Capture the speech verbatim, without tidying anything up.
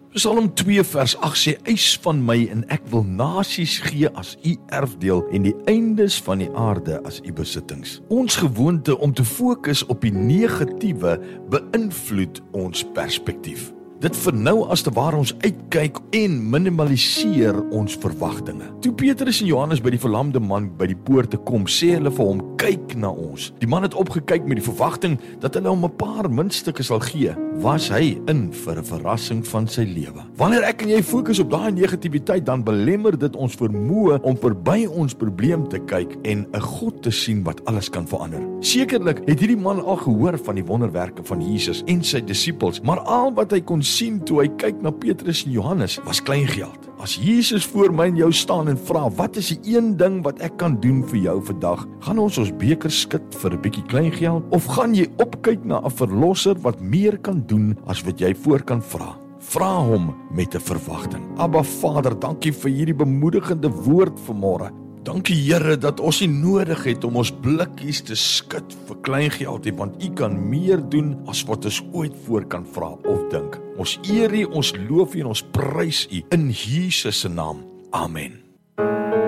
Psalm twee vers agt sê, eis van my en ek wil nasies gee as u erfdeel en die eindes van die aarde as u besittings. Ons gewoonte om te fokus op die negatiewe beïnvloed ons perspektief. Dit vernou as te waar ons uitkyk en minimaliseer ons verwagtinge. Toe Petrus en Johannes by die verlamde man by die poorte kom, sê hulle vir hom, kyk na ons. Die man het opgekyk met die verwagting dat hulle hom 'n paar muntstukke sal gee. Was hy in vir 'n verrassing van sy lewe? Wanneer ek en jy fokus op daai negativiteit, dan belemmer dit ons vermoë om verby ons probleem te kyk en 'n God te sien wat alles kan verander. Sekerlik het hierdie man al gehoor van die wonderwerke van Jesus en sy disippels, maar al wat hy kon sien toe hy kyk na Petrus en Johannes was kleingeld. As Jesus voor my en jou staan en vra, wat is die een ding wat ek kan doen vir jou vandag? Gaan ons ons beker skud vir 'n bietjie kleingeld? Of gaan jy opkyk na 'n verlosser wat meer kan doen as wat jy voor kan vra? Vra hom met 'n verwagting. Abba Vader, dankie vir hierdie bemoedigende woord vanmôre. Dankie Here dat ons nie nodig het om ons blikkies te skud vir kleingeld nie, want U kan meer doen as wat ons ooit voor kan vra of dink. Ons eer U, ons loof U en ons prys U in Jesus se naam. Amen.